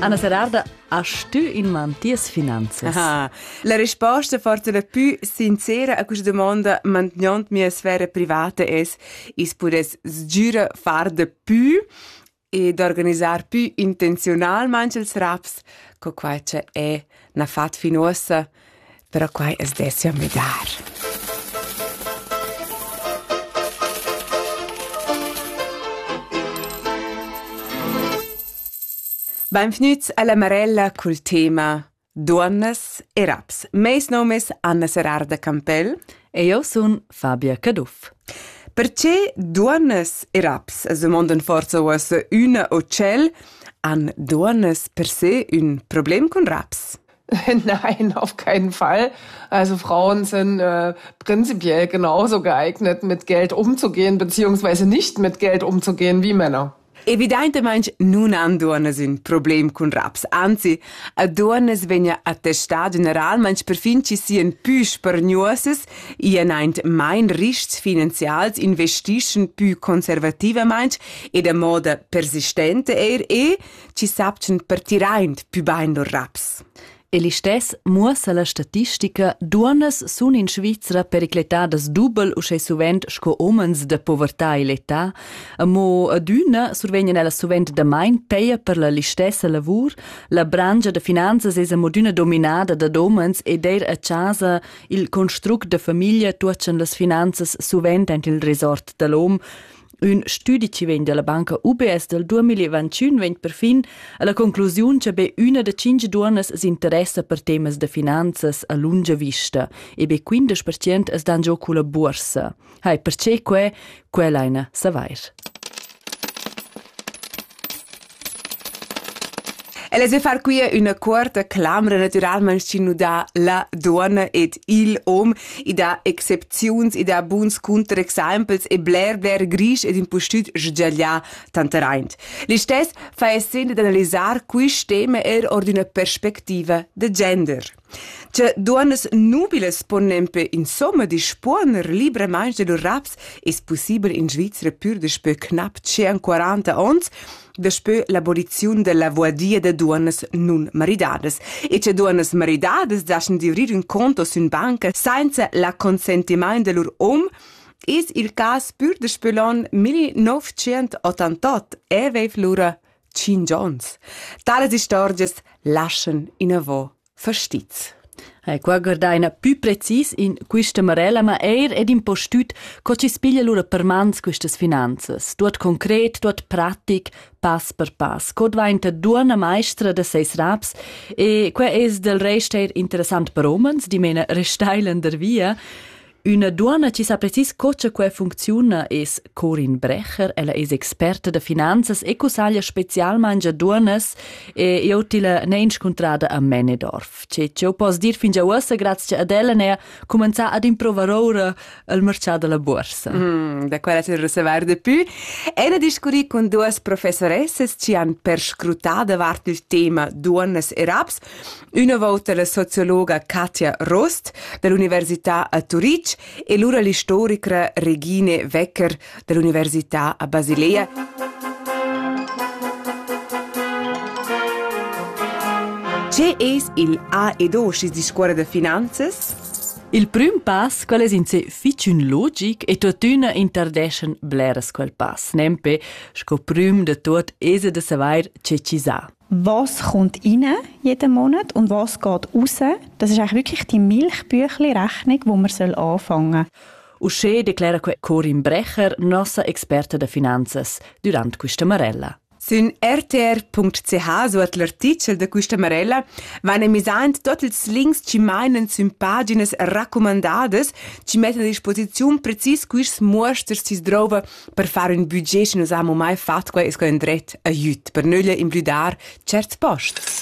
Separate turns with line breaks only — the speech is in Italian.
Anna Serarda, hast du in man ties finanzas?
Aha. La risposta forse la più sincera a questa domanda mantenendo mia sfera privata is pudes sgiura far de più ed organizzar più intenzionalmente ils raps co quai c'è è na fat finosa però quai es dessia medar. Benvenuti alla Marella col tema Donnas e Raps. Meis nomes Anna Serarda Campel.
E io sono Fabia Caduff.
Perché Donnas e Raps es demandan forza was una o cel, han Donnas per se un Problem con Raps?
Nein, auf keinen Fall. Also Frauen sind prinzipiell genauso geeignet, mit Geld umzugehen, beziehungsweise nicht mit Geld umzugehen wie Männer.
Evidentemente non han donnas un problem con Raps. Anzi, a donnas vegna attestat generalmente per fin ci sian più spargnuosas e einaint mein riscs finanzials investischen più conservativamente e da moda persistente e ci sapcen partiraint più bain lor Raps.
E l'istess muossa la statistica, donnas sun in Svizra pericletadas dubel usce suvent sco omens de povertà e l'età, mo adüna survegnan ella suvent de main peia per la listessa lavur, la brangia de finanzas es modüna dominada da omens ed a casa il construct de famiglia tuacen las finanzas suvent ent il resort de l'om. Un studi ci vende dalla banca UBS del 2021 vent per fin alla conclusione che be una de 5 donnas si interessa per temas de finanzas a lunga vista e be 15% es dan gio con la borsa. Hai perché quella savair.
Ella se far qui una corta clamra naturalmente ci nu da la donna ed il om i da exceptions i da buns counterexemples e bler grisch ed impostut sgialia tanteraint. L'istess fa essere d'analizzar quis tema or d'una perspectiva de gender. Che donnas nubiles ponempe insomma disponer libremente de lor raps es possibile in Svizzera pur despe knapp 40 ans despe l'abolizione della voadia de donnas non maridades e che donnas maridades daschen di avrir un conto su banca senza la consentimento de lor om es il cas pur despe l'an 1988 vev lura 5 ans. Tales istorges lascian in avo verstitz.
Qua guardaina più precis in questa marella, ma ed impostut co ci spiglia lura per mans quistas finanzas. Tuot concret, tuot pratic, pass per pass. Cod vainta duona maestra de seis raps e qua es del rest interessant per omens, di mena restailen der via. Una donna ci sa precis cocha quei funziona es Corinne Brecher, ella es experta de finanzas e cosaglia specialmente donnas e io ti la ne incontrada a Menedorf. Ci pos dir fin già ussa grazie ad ella ne comincia ad improvarora al mercato della borsa.
Da quella si reservar de più. Ella discurì con due professoresses ci han perscrutada vart il tema donnas e raps. Una volta la sociologa Katja Rost dell'Università a Zurich e l'ora l'istorica Regine Wecker dell'Università a Basilea. C'è es il A ed O schis di scuola de finanzas?
Il prim pass, qual es in se ficun logic e totuna interdeschen bleres quel pass. Nempe, sco prüm de tot ese de savair ce ci sa.
Was kommt rein jeden Monat und was geht raus? Das ist eigentlich wirklich die Milchbüchli-Rechnung, die man anfangen soll.
Usche declara Corinne Brecher, nostra experta de finanzas, durant questa marella.
Sun rtr.ch suot l'artikel de questa marella van emisant tots els links ci meinen sun pagines raccomandades ci metten a disposizione precis quis mosters ci drova per fare un budget che nos amo mai fatto qua es co en dret aiut per nölle imbludar certs posts.